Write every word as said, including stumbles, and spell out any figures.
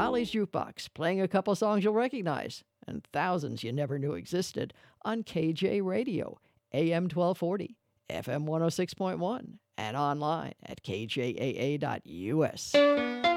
Riley's Jukebox, playing a couple songs you'll recognize, and thousands you never knew existed on K J Radio, A M twelve forty, F M one oh six point one, and online at K J A A dot U S.